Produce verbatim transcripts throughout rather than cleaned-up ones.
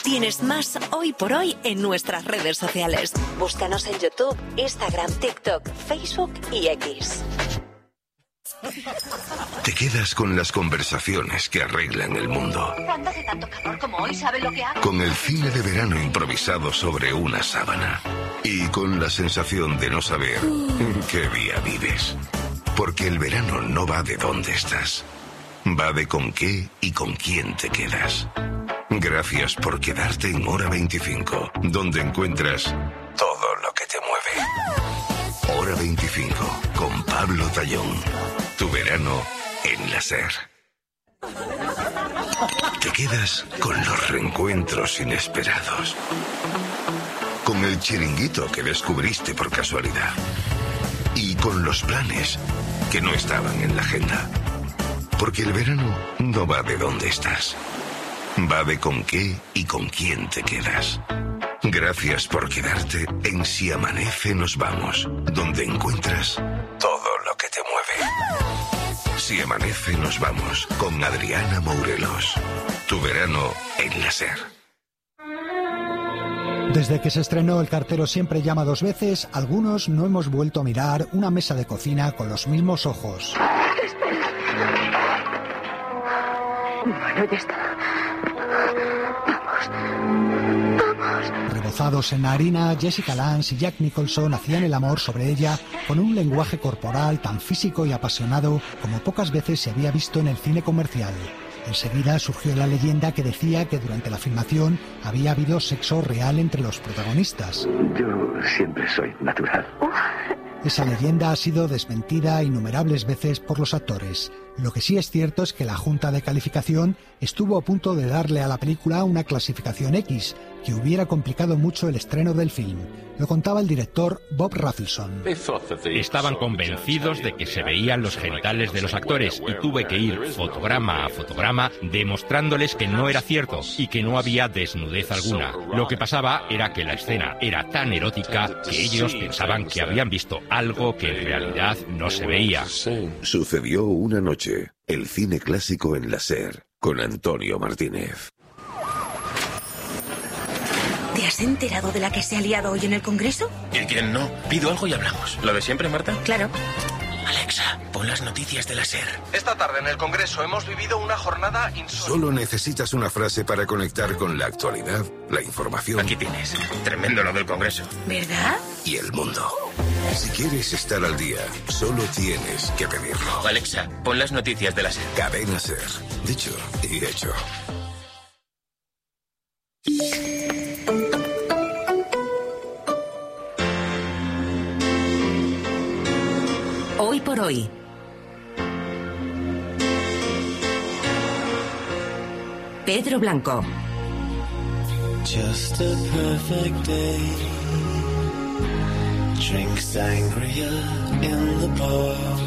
Tienes más Hoy por Hoy en nuestras redes sociales. Búscanos en YouTube, Instagram, TikTok, Facebook y X. Te quedas con las conversaciones que arreglan el mundo. ¿Cuándo hace tanto calor como hoy? ¿Sabe lo que hago? Con el cine de verano improvisado sobre una sábana. Y con la sensación de no saber en qué día vives. Porque el verano no va de dónde estás. Va de con qué y con quién te quedas. Gracias por quedarte en Hora veinticinco, donde encuentras todo lo que te mueve. Hora veinticinco, con Pablo Tallón. Tu verano en la SER. Te quedas con los reencuentros inesperados. Con el chiringuito que descubriste por casualidad. Y con los planes que no estaban en la agenda. Porque el verano no va de dónde estás. Va de con qué y con quién te quedas. Gracias por quedarte en Si Amanece Nos Vamos, donde encuentras todo lo que te mueve. Si Amanece Nos Vamos, con Adriana Mourelos. Tu verano en la SER. Desde que se estrenó El cartero siempre llama dos veces, algunos no hemos vuelto a mirar una mesa de cocina con los mismos ojos. Bueno, ya está. Vamos. Vamos. Rebozados en la harina, Jessica Lange y Jack Nicholson hacían el amor sobre ella con un lenguaje corporal tan físico y apasionado como pocas veces se había visto en el cine comercial. Enseguida surgió la leyenda que decía que durante la filmación había habido sexo real entre los protagonistas. Yo siempre soy natural. Esa leyenda ha sido desmentida innumerables veces por los actores. Lo que sí es cierto es que la Junta de Calificación estuvo a punto de darle a la película una clasificación X, que hubiera complicado mucho el estreno del film. Lo contaba el director Bob Rafelson. Estaban convencidos de que se veían los genitales de los actores y tuve que ir fotograma a fotograma demostrándoles que no era cierto y que no había desnudez alguna. Lo que pasaba era que la escena era tan erótica que ellos pensaban que habían visto algo que en realidad no se veía. Sucedió una noche, el cine clásico en la SER, con Antonio Martínez. ¿Te has enterado de la que se ha liado hoy en el Congreso? ¿Y quién no? Pido algo y hablamos. ¿Lo de siempre, Marta? Claro. Alexa, pon las noticias de la SER. Esta tarde en el Congreso hemos vivido una jornada insólita. Solo necesitas una frase para conectar con la actualidad, la información. Aquí tienes. Tremendo lo del Congreso. ¿Verdad? Y el mundo. Si quieres estar al día, solo tienes que pedirlo. Alexa, pon las noticias de la SER. Cadena SER. Dicho y hecho. Hoy por Hoy. Pedro Blanco. Just a perfect day. Drink sangria in the park.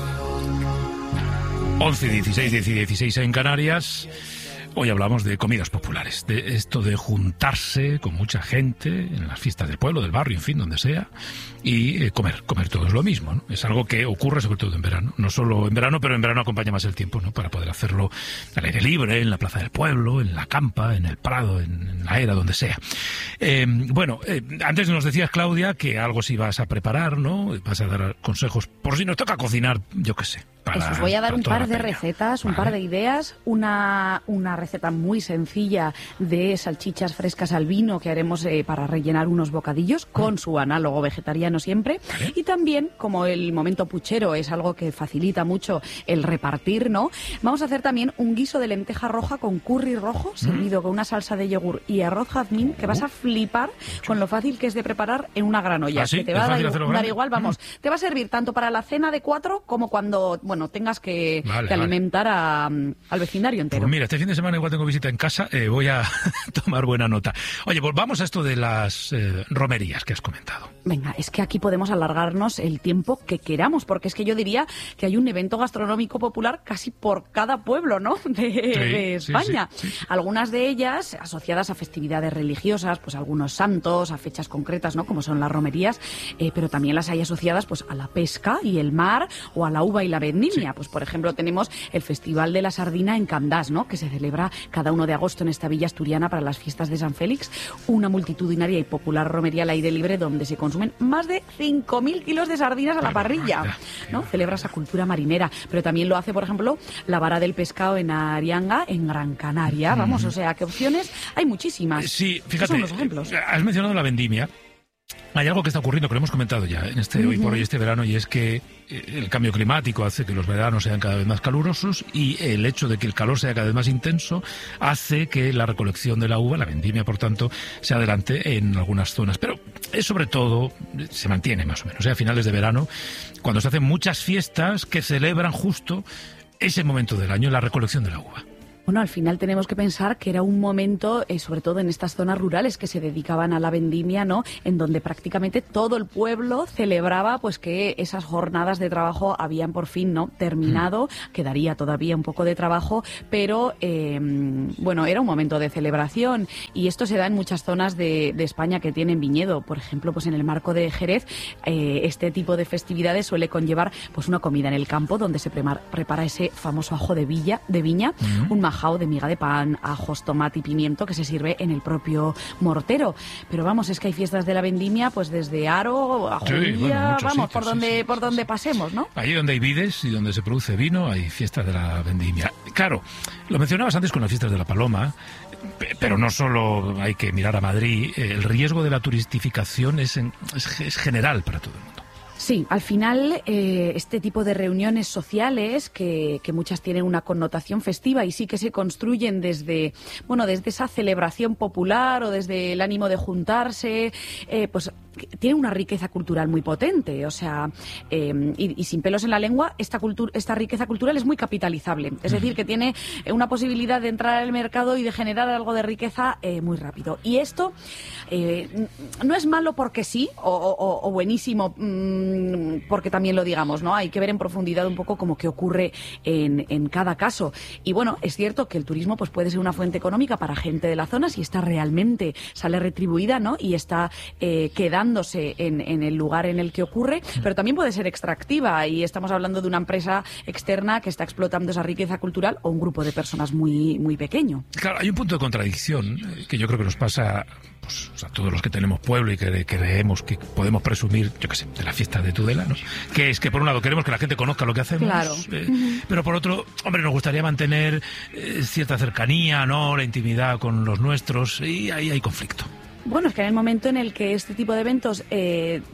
once, dieciséis, diez y dieciséis en Canarias. Hoy hablamos de comidas populares, de esto de juntarse con mucha gente en las fiestas del pueblo, del barrio, en fin, donde sea, y eh, comer, comer todo es lo mismo, ¿no? Es algo que ocurre sobre todo en verano, no solo en verano, pero en verano acompaña más el tiempo, ¿no? Para poder hacerlo al aire libre, en la plaza del pueblo, en la campa, en el prado, en, en la era, donde sea. Eh, bueno, eh, antes nos decías, Claudia, que algo sí vas a preparar, ¿no? Vas a dar consejos por si nos toca cocinar, yo qué sé. Para, Eso, os voy a dar un par de recetas, un vale. par de ideas, una, una receta muy sencilla de salchichas frescas al vino que haremos eh, para rellenar unos bocadillos con su análogo vegetariano siempre. ¿Vale? Y también, como el momento puchero es algo que facilita mucho el repartir, ¿no? Vamos a hacer también un guiso de lenteja roja con curry rojo, mm. servido con una salsa de yogur y arroz jazmín, que vas a flipar con lo fácil que es de preparar en una gran olla. ¿Ah, sí? Que te va a dar, igual, dar igual, vamos, mm. te va a servir tanto para la cena de cuatro como cuando... bueno, tengas que, vale, que vale. alimentar a, al vecindario entero. Pues mira, este fin de semana igual tengo visita en casa, eh, voy a tomar buena nota. Oye, pues vamos a esto de las eh, romerías que has comentado. Venga, es que aquí podemos alargarnos el tiempo que queramos, porque es que yo diría que hay un evento gastronómico popular casi por cada pueblo, ¿no? De, sí, de España. Sí, sí, sí. Algunas de ellas asociadas a festividades religiosas, pues a algunos santos, a fechas concretas, ¿no? Como son las romerías, eh, pero también las hay asociadas pues a la pesca y el mar, o a la uva y la vendimia. vendimia. Sí. Pues por ejemplo tenemos el Festival de la Sardina en Candás, ¿no? Que se celebra cada uno de agosto en esta villa asturiana para las fiestas de San Félix, una multitudinaria y popular romería al aire libre donde se consumen más de cinco mil kilos de sardinas a la parrilla, ¿no? Celebra esa cultura marinera, pero también lo hace, por ejemplo, la Vara del Pescado en Arianga, en Gran Canaria. Vamos, o sea, ¿qué opciones? Hay muchísimas. Sí, fíjate, son los ejemplos. Has mencionado la vendimia. Hay algo que está ocurriendo, que lo hemos comentado ya en este uh-huh. hoy por hoy, este verano, y es que el cambio climático hace que los veranos sean cada vez más calurosos, y el hecho de que el calor sea cada vez más intenso hace que la recolección de la uva, la vendimia, por tanto, se adelante en algunas zonas. Pero es sobre todo, se mantiene más o menos, ¿eh? A finales de verano, cuando se hacen muchas fiestas que celebran justo ese momento del año, la recolección de la uva. Bueno, al final tenemos que pensar que era un momento, eh, sobre todo en estas zonas rurales que se dedicaban a la vendimia, ¿no? En donde prácticamente todo el pueblo celebraba pues que esas jornadas de trabajo habían por fin, ¿no? terminado. Mm. Quedaría todavía un poco de trabajo, pero eh, bueno, era un momento de celebración, y esto se da en muchas zonas de, de España que tienen viñedo. Por ejemplo, pues en el marco de Jerez, eh, este tipo de festividades suele conllevar pues una comida en el campo donde se prepara, prepara ese famoso ajo de, villa, de viña, mm. un majao de miga de pan, ajos, tomate y pimiento que se sirve en el propio mortero. Pero vamos, es que hay fiestas de la vendimia pues desde Aro a Judía, sí, bueno, vamos, sitios, por donde sí, sí, por sí, donde sí. pasemos, ¿no? Allí donde hay vides y donde se produce vino hay fiestas de la vendimia. Claro, lo mencionabas antes con las fiestas de la Paloma, pero no solo hay que mirar a Madrid, el riesgo de la turistificación es, en, es, es general para todo el mundo. Sí, al final eh, este tipo de reuniones sociales que, que muchas tienen una connotación festiva y sí que se construyen desde, bueno, desde esa celebración popular o desde el ánimo de juntarse, eh, pues tiene una riqueza cultural muy potente, o sea, eh, y, y sin pelos en la lengua, esta cultura, esta riqueza cultural es muy capitalizable, es decir, que tiene una posibilidad de entrar al mercado y de generar algo de riqueza eh, muy rápido. Y esto eh, no es malo porque sí, o, o, o buenísimo mmm, porque también lo digamos, ¿no? Hay que ver en profundidad un poco como qué ocurre en, en cada caso. Y bueno, es cierto que el turismo pues puede ser una fuente económica para gente de la zona si está realmente, sale retribuida, ¿no? Y está eh, quedándose en, en el lugar en el que ocurre, pero también puede ser extractiva, y estamos hablando de una empresa externa que está explotando esa riqueza cultural o un grupo de personas muy, muy pequeño. Claro, hay un punto de contradicción que yo creo que nos pasa pues, a todos los que tenemos pueblo y que creemos que podemos presumir, yo qué sé, de la fiesta de Tudela, ¿no? Que es que por un lado queremos que la gente conozca lo que hacemos, claro. eh, uh-huh. pero por otro, hombre, nos gustaría mantener eh, cierta cercanía, ¿no? La intimidad con los nuestros, y ahí hay conflicto. Bueno, es que en el momento en el que este tipo de eventos eh,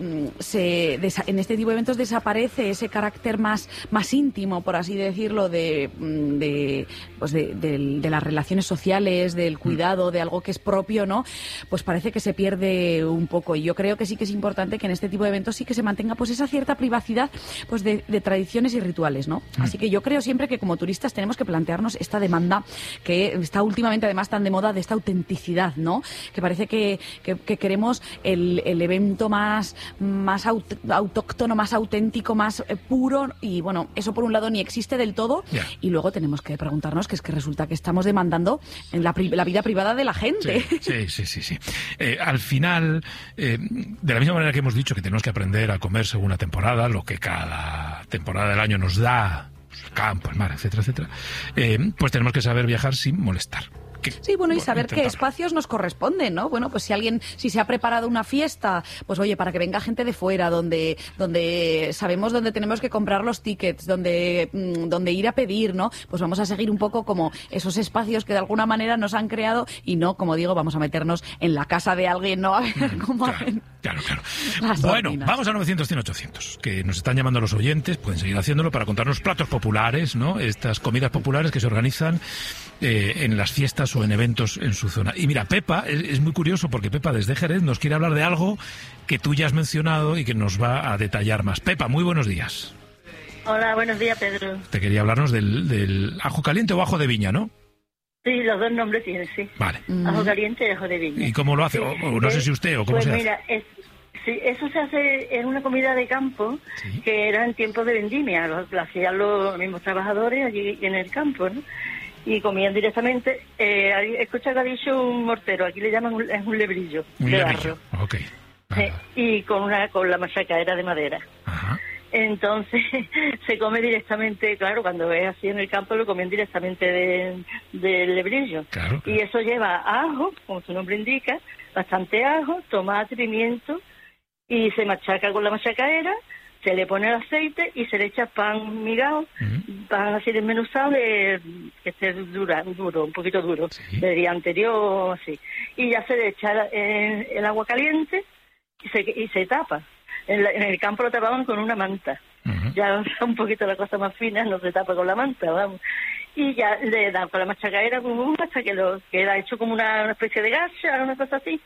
se en este tipo de eventos desaparece ese carácter más más íntimo, por así decirlo, de de, pues de, de, de las relaciones sociales, del cuidado, de algo que es propio, ¿no? Pues parece que se pierde un poco. Y yo creo que sí que es importante que en este tipo de eventos sí que se mantenga pues esa cierta privacidad pues de, de tradiciones y rituales, ¿no? Mm. Así que yo creo siempre que como turistas tenemos que plantearnos esta demanda que está últimamente además tan de moda, de esta autenticidad, ¿no? Que parece que Que, que queremos el, el evento más, más aut, autóctono, más auténtico, más eh, puro, y bueno, eso por un lado ni existe del todo, yeah. y luego tenemos que preguntarnos que es que resulta que estamos demandando en la, la vida privada de la gente. Sí, sí, sí, sí. sí. Eh, al final, eh, de la misma manera que hemos dicho que tenemos que aprender a comer según la temporada, lo que cada temporada del año nos da, el campo, el mar, etcétera, etcétera, eh, pues tenemos que saber viajar sin molestar. Que, sí, bueno, y saber intentarlo. qué espacios nos corresponden, ¿no? Bueno, pues si alguien, si se ha preparado una fiesta, pues oye, para que venga gente de fuera, donde donde sabemos dónde tenemos que comprar los tickets, donde, donde ir a pedir, ¿no? Pues vamos a seguir un poco como esos espacios que de alguna manera nos han creado, y no, como digo, vamos a meternos en la casa de alguien, ¿no? A ver cómo claro, hacen. Claro, claro. Bueno, vamos a novecientos cien ochocientos, que nos están llamando los oyentes, pueden seguir haciéndolo para contarnos platos populares, ¿no? Estas comidas populares que se organizan eh, en las fiestas o en eventos en su zona. Y mira, Pepa, es, es muy curioso porque Pepa desde Jerez nos quiere hablar de algo que tú ya has mencionado y que nos va a detallar más. Pepa, muy buenos días. Hola, buenos días, Pedro. Te quería hablarnos del, del ajo caliente o ajo de viña, ¿no? Sí, los dos nombres tienen, sí. Vale. Ajo caliente y ajo de viña. ¿Y cómo lo hace? Sí, o, o no sé si usted o cómo pues se mira, hace. Es, sí, eso se hace en una comida de campo, ¿sí? Que era en tiempos de vendimia, lo, lo hacían los mismos trabajadores allí en el campo, ¿no? Y comían directamente, eh, escucha que ha dicho un mortero, aquí le llaman un, es un lebrillo un de lebrillo. barro. Ok. Eh, y con una con la machacaera de madera. Ajá. Entonces se come directamente, claro, cuando es así en el campo lo comen directamente de, del lebrillo. Claro, claro. Y eso lleva ajo, como su nombre indica, bastante ajo, tomate, pimiento, y se machaca con la machacaera, se le pone el aceite y se le echa pan migado, uh-huh. pan así desmenuzado, de, que esté dura, duro, un poquito duro, ¿sí? Del día anterior, así. Y ya se le echa el, el agua caliente y se, y se tapa. En, la, en el campo lo tapaban con una manta. Uh-huh. Ya un poquito la cosa más fina, no se tapa con la manta, vamos. Y ya le dan con la machacaera como hasta que lo queda hecho como una, una especie de gacha, una cosa así.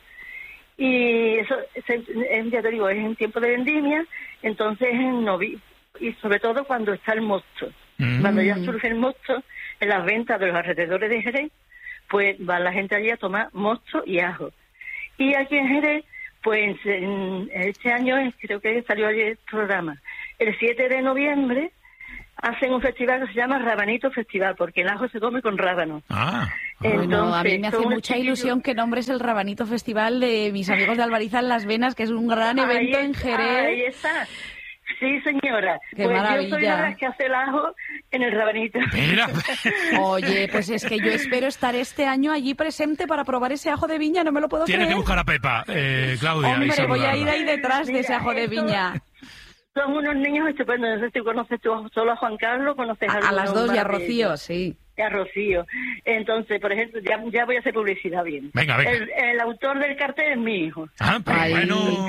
Y eso, se, ya te digo, es en tiempo de vendimia, entonces no vi, y sobre todo cuando está el mosto. Uh-huh. Cuando ya surge el mosto, en las ventas de los alrededores de Jerez, pues va la gente allí a tomar mosto y ajo. Y aquí en Jerez, pues en este año, creo que salió ayer el programa, el siete de noviembre hacen un festival que se llama Rabanito Festival, porque el ajo se come con rábano. Ah, Entonces, bueno, a mí me hace mucha ilusión que nombres el Rabanito Festival de mis amigos de Albariza en Las Venas, que es un gran evento ahí en está, Jerez. Ahí está. Sí, señora. Qué pues maravilla. Yo soy la de que hace el ajo en el Rabanito. Mira. Oye, pues es que yo espero estar este año allí presente para probar ese ajo de viña, no me lo puedo Tiene creer. que buscar a Pepa, eh, Claudia. Hombre, voy a ir ahí detrás de ese ajo de viña. Son unos niños estupendos. No sé si tú conoces tú solo a Juan Carlos, conoces a, a las dos y a Rocío, sí. A Rocío. Entonces, por ejemplo, ya, ya voy a hacer publicidad bien. Venga, venga. El, el autor del cartel es mi hijo. Ah, pero Ay. bueno.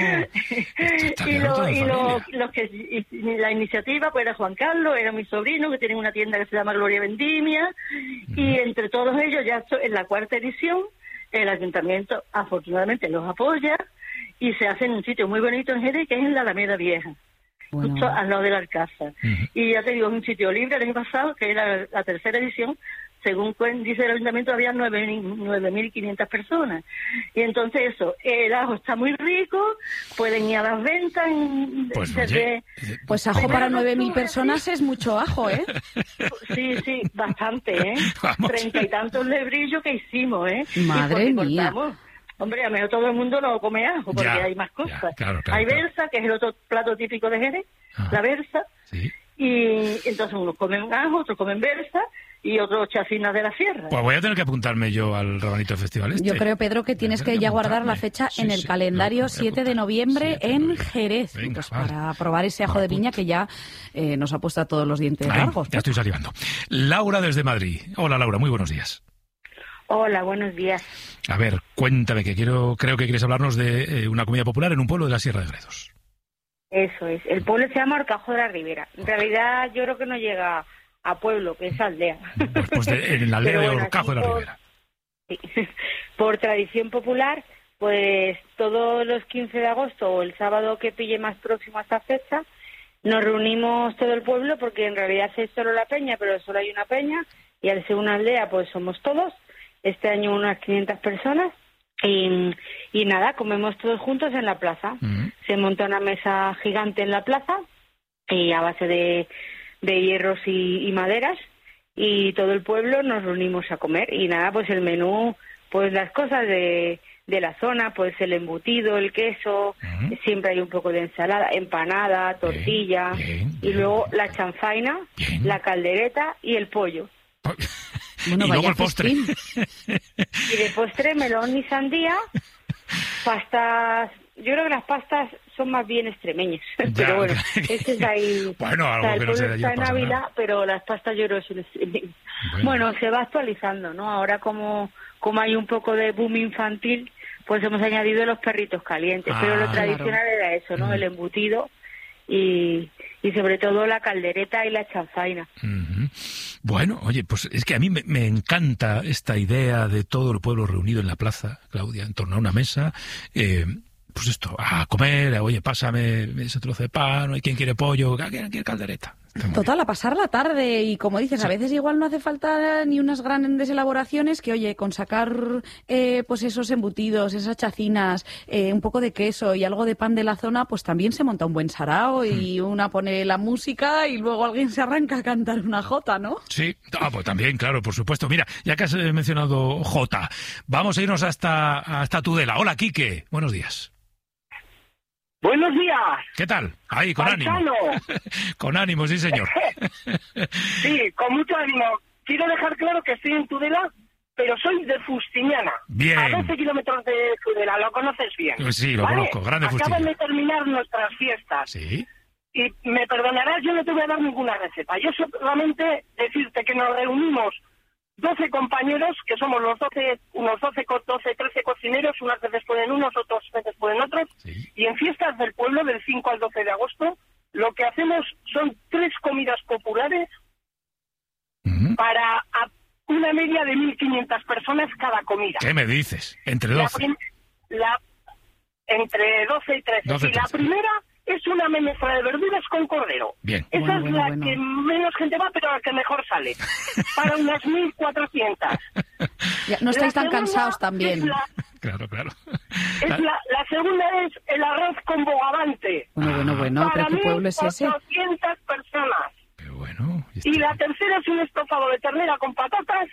y lo, y lo, los que y la iniciativa pues era Juan Carlos, era mi sobrino, que tiene una tienda que se llama Gloria Vendimia, uh-huh. y entre todos ellos ya en la cuarta edición el ayuntamiento afortunadamente los apoya y se hace en un sitio muy bonito en Jerez, que es en la Alameda Vieja. Bueno. Justo al lado del Alcázar. Uh-huh. Y ya te digo, es un sitio libre. El año pasado, que era la tercera edición, según dice el ayuntamiento, había nueve mil quinientas personas. Y entonces eso, el ajo está muy rico, pueden ir a las ventas. Pues, desde, pues ajo para nueve mil personas es mucho ajo, ¿eh? Sí, sí, bastante, ¿eh? Treinta y tantos lebrillos que hicimos, ¿eh? Madre mía. Cortamos. Hombre, a lo mejor todo el mundo no come ajo, porque ya, hay más cosas. Ya, claro, claro, hay claro. berza, que es el otro plato típico de Jerez, ah, la berza. ¿Sí? Y entonces unos comen ajo, otros comen berza y otros chacinas de la sierra. Pues voy a tener que apuntarme yo al Rabanito Festival este. Yo creo, Pedro, que tienes que, que ya guardar la fecha sí, en el sí, calendario siete de noviembre en Jerez. Venga, pues vale. Para probar ese ajo de viña que ya eh, nos ha puesto a todos los dientes Ay, largos. Ya estoy salivando. Laura desde Madrid. Hola, Laura, muy buenos días. Hola, buenos días. A ver, cuéntame, que quiero, creo que quieres hablarnos de eh, una comida popular en un pueblo de la Sierra de Gredos. Eso es. El pueblo se llama Horcajo de la Ribera. En realidad yo creo que no llega a pueblo, que es aldea. Pues, pues de, en la aldea bueno, de Horcajo de la por, Ribera. Sí, por tradición popular, pues todos los quince de agosto o el sábado que pille más próximo a esta fecha, nos reunimos todo el pueblo, porque en realidad es solo la peña, pero solo hay una peña, y al ser una aldea pues somos todos. Este año unas quinientas personas y, y nada, comemos todos juntos en la plaza. Uh-huh. Se monta una mesa gigante en la plaza y a base de, de hierros y, y maderas, y todo el pueblo nos reunimos a comer. Y nada, pues el menú, pues las cosas de, de la zona, pues el embutido, el queso, uh-huh. siempre hay un poco de ensalada, empanada, tortilla, bien, bien, bien. Y luego la chanfaina, bien. La caldereta y el pollo. Bueno, y luego el postre. Y de postre, melón y sandía, pastas. Yo creo que las pastas son más bien extremeñas. Ya, pero bueno, este es ahí. Bueno, algo o sea, que no sea de allí está en pasa Ávila, nada. Pero las pastas yo creo que son extremeñas. Bueno. bueno, se va actualizando, ¿no? Ahora, como, como hay un poco de boom infantil, pues hemos añadido los perritos calientes. Ah, pero lo tradicional claro. era eso, ¿no? Mm. El embutido. Y, y sobre todo la caldereta y la chanfaina. Uh-huh. Bueno, oye, pues es que a mí me, me encanta esta idea de todo el pueblo reunido en la plaza, Claudia, en torno a una mesa, eh, pues esto, a comer, oye, pásame ese trozo de pan, hay quien quiere pollo, ¿quién quiere caldereta? Total, a pasar la tarde, y como dices, sí. a veces igual no hace falta ni unas grandes elaboraciones, que oye, con sacar eh, pues esos embutidos, esas chacinas, eh, un poco de queso y algo de pan de la zona, pues también se monta un buen sarao y mm. una pone la música y luego alguien se arranca a cantar una jota, ¿no? Sí, ah, pues también, claro, por supuesto. Mira, ya que has mencionado jota, vamos a irnos hasta, hasta Tudela. Hola, Quique, buenos días. Buenos días. ¿Qué tal? Ahí, con Paisano. ánimo. Con ánimo, sí, señor. Sí, con mucho ánimo. Quiero dejar claro que estoy en Tudela, pero soy de Fustiñana. Bien. A doce kilómetros de Tudela, lo conoces bien. Sí, lo ¿vale? conozco, grande Fustiñana. Acaban de terminar nuestras fiestas. Sí. Y me perdonarás, yo no te voy a dar ninguna receta. Yo solamente decirte que nos reunimos doce compañeros, que somos los doce, unos doce, doce, trece cocineros, unas veces pueden unos, otras veces pueden otros, sí. Y en fiestas del pueblo del cinco al doce de agosto, lo que hacemos son tres comidas populares uh-huh. para a una media de mil quinientas personas cada comida. ¿Qué me dices? ¿Entre doce? La prim- la, entre doce y trece. doce, y la primera es una menestra de verduras con cordero. Bien. Esa bueno, es bueno, la bueno. que menos gente va, pero la que mejor sale. Para unas mil cuatrocientas. Ya, no estáis La tan segunda cansados también. es la- Claro, claro. Es la, la segunda es el arroz con bogavante. Bueno, bueno, bueno, Para ¿pero qué pueblo es ese? ochocientas personas. Pero bueno. ¿y, Y la tercera es un estofado de ternera con patatas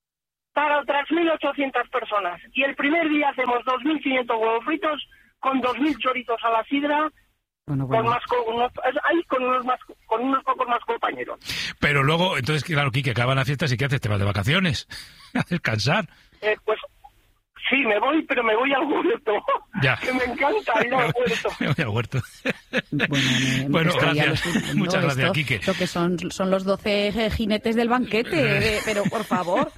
para otras mil ochocientas personas. Y el primer día hacemos dos mil quinientos huevos fritos con dos mil choritos a la sidra. Bueno, bueno. Con más con unos, ahí con unos más con unos pocos más compañeros. Pero luego, entonces, claro, Quique, acaban las fiestas y ¿qué haces? ¿Te vas de vacaciones? ¿A descansar? Eh, pues sí, me voy, pero me voy al huerto. Ya. Que me encanta ir al huerto. Me voy al huerto. Bueno, me, Bueno, me gracias. Estoy, Muchas gracias, esto, Quique. Lo que son, son los doce jinetes del banquete, de, pero por favor.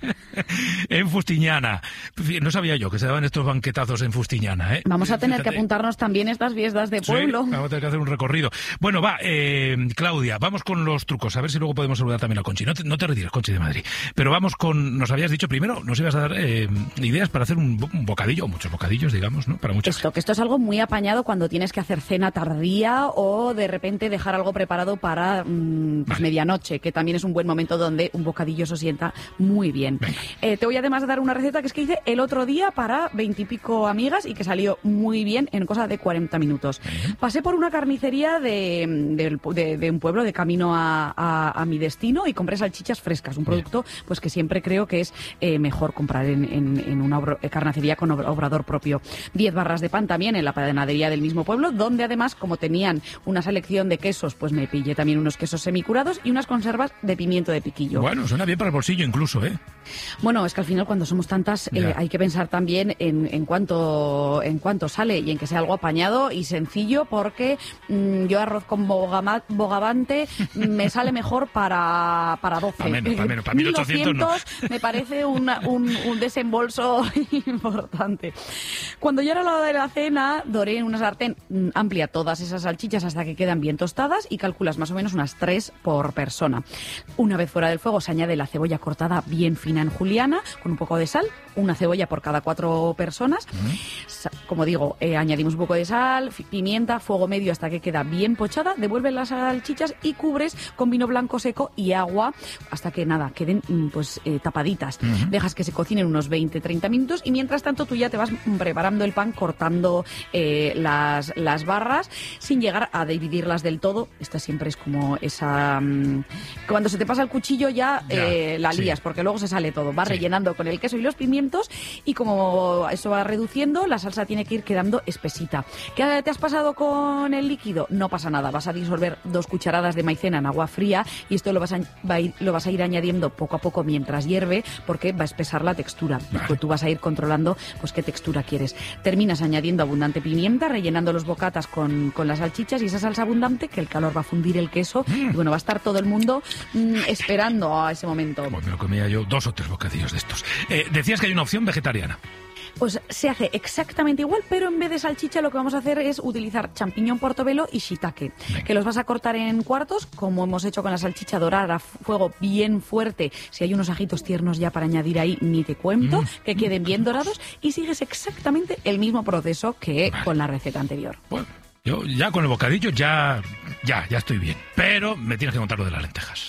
En Fustiñana. No sabía yo que se daban estos banquetazos en Fustiñana, ¿eh? Vamos a tener Fíjate. que apuntarnos también estas fiestas de pueblo. Sí, vamos a tener que hacer un recorrido. Bueno, va, eh, Claudia, vamos con los trucos. A ver si luego podemos saludar también a Conchi. No te, no te retires, Conchi de Madrid. Pero vamos con... Nos habías dicho primero, nos ibas a dar eh, ideas para hacer un, un bocadillo, o muchos bocadillos, digamos, ¿no? Para muchas. Esto, que esto es algo muy apañado cuando tienes que hacer cena tardía o de repente dejar algo preparado para mmm, pues vale. medianoche, que también es un buen momento donde un bocadillo se sienta muy bien. Eh, te voy además a dar una receta que es que hice el otro día para veintipico amigas y que salió muy bien en cosa de cuarenta minutos. Bien. Pasé por una carnicería de, de, de, de un pueblo de camino a, a, a mi destino y compré salchichas frescas, un producto bien. Pues que siempre creo que es eh, mejor comprar en, en, en una obra, carnicería con obrador propio. diez barras de pan también en la panadería del mismo pueblo, donde además, como tenían una selección de quesos, pues me pillé también unos quesos semicurados y unas conservas de pimiento de piquillo. Bueno, suena bien para el bolsillo incluso, ¿eh? Bueno, es que al final cuando somos tantas eh, hay que pensar también en, en cuánto en cuánto sale y en que sea algo apañado y sencillo, porque mmm, yo arroz con bogama, bogavante me sale mejor para, para doce. Para menos, para menos, para mil ochocientos no. Me parece una, un, un desembolso importante. Cuando ya era la hora de la cena, doré en una sartén amplia todas esas salchichas hasta que quedan bien tostadas y calculas más o menos unas tres por persona. Una vez fuera del fuego se añade la cebolla cortada bien fina en juliana, con un poco de sal, una cebolla por cada cuatro personas. Mm. Como digo, eh, añadimos un poco de sal, pimienta, fuego medio hasta que queda bien pochada, devuelves las salchichas y cubres con vino blanco seco y agua hasta que nada, queden pues eh, tapaditas. Mm-hmm. Dejas que se cocinen unos veinte a treinta minutos y mientras tanto tú ya te vas preparando el pan, cortando eh, las, las barras sin llegar a dividirlas del todo. Esta siempre es como esa... Um, cuando se te pasa el cuchillo ya, ya eh, la lías, sí. Porque luego se sale todo. Vas sí. rellenando con el queso y los pimientos y como eso va reduciendo, la salsa tiene que ir quedando espesita. ¿Qué te has pasado con el líquido? No pasa nada. Vas a disolver dos cucharadas de maicena en agua fría y esto lo vas a, va a ir, lo vas a ir añadiendo poco a poco mientras hierve porque va a espesar la textura. Vale. Pues tú vas a ir controlando pues qué textura quieres. Terminas añadiendo abundante pimienta, rellenando los bocatas con, con las salchichas y esa salsa abundante que el calor va a fundir el queso mm. y bueno, va a estar todo el mundo mm, esperando a ese momento. Pues me lo comía yo dos o tres bocadillos de estos. Eh, decías que hay una opción vegetariana. Pues se hace exactamente igual, pero en vez de salchicha lo que vamos a hacer es utilizar champiñón portobelo y shiitake, Venga. que los vas a cortar en cuartos, como hemos hecho con la salchicha, dorar a fuego bien fuerte. Si hay unos ajitos tiernos ya para añadir ahí, ni te cuento, mm. que queden bien dorados y sigues exactamente el mismo proceso que vale. con la receta anterior. Bueno, yo ya con el bocadillo ya, ya, ya estoy bien, pero me tienes que contar lo de las lentejas.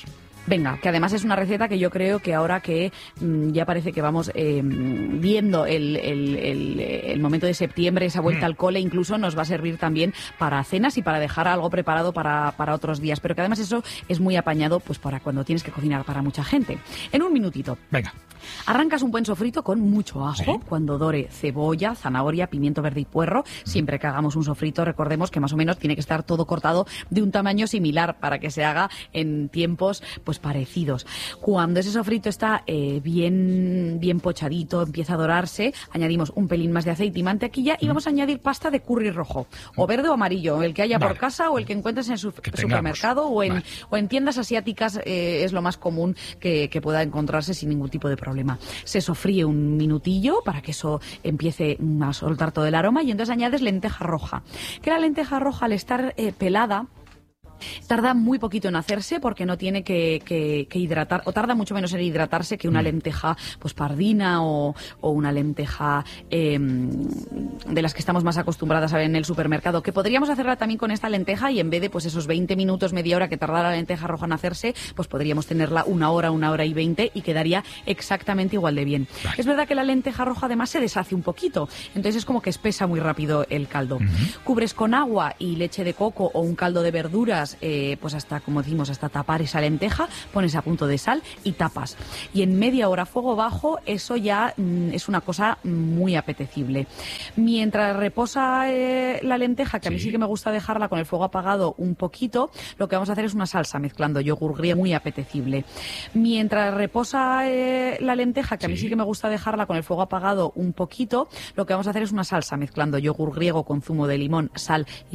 Venga, que además es una receta que yo creo que ahora que mmm, ya parece que vamos eh, viendo el, el, el, el momento de septiembre, esa vuelta mm. al cole, incluso nos va a servir también para cenas y para dejar algo preparado para, para otros días. Pero que además eso es muy apañado pues para cuando tienes que cocinar para mucha gente. En un minutito. Venga. Arrancas un buen sofrito con mucho ajo, sí. Cuando dore cebolla, zanahoria, pimiento verde y puerro. Mm. Siempre que hagamos un sofrito, recordemos que más o menos tiene que estar todo cortado de un tamaño similar para que se haga en tiempos pues parecidos. Cuando ese sofrito está eh, bien, bien pochadito, empieza a dorarse, añadimos un pelín más de aceite y mantequilla y mm. vamos a añadir pasta de curry rojo, o verde o amarillo, el que haya vale. por casa o el que encuentres en su supermercado o en, vale. o en tiendas asiáticas, eh, es lo más común que, que pueda encontrarse sin ningún tipo de problema. Se sofríe un minutillo para que eso empiece a soltar todo el aroma y entonces añades lenteja roja. Que la lenteja roja, al estar eh, pelada, tarda muy poquito en hacerse porque no tiene que, que, que hidratar, o tarda mucho menos en hidratarse que una mm. lenteja pues pardina o, o una lenteja eh, de las que estamos más acostumbradas a ver en el supermercado, que podríamos hacerla también con esta lenteja y en vez de pues esos veinte minutos, media hora que tarda la lenteja roja en hacerse, pues podríamos tenerla una hora, una hora y veinte y quedaría exactamente igual de bien. Vale. Es verdad que la lenteja roja además se deshace un poquito, entonces es como que espesa muy rápido el caldo. Mm-hmm. Cubres con agua y leche de coco o un caldo de verduras Eh, pues hasta, como decimos, hasta tapar esa lenteja, pones a punto de sal y tapas. Y en media hora a fuego bajo, eso ya mm, es una cosa muy apetecible. Mientras reposa eh, la lenteja, que sí. a mí sí que me gusta dejarla con el fuego apagado un poquito, lo que vamos a hacer es una salsa mezclando yogur griego muy apetecible. Mientras reposa eh, la lenteja, que sí. a mí sí que me gusta dejarla con el fuego apagado un poquito, lo que vamos a hacer es una salsa mezclando yogur griego con zumo de limón, sal y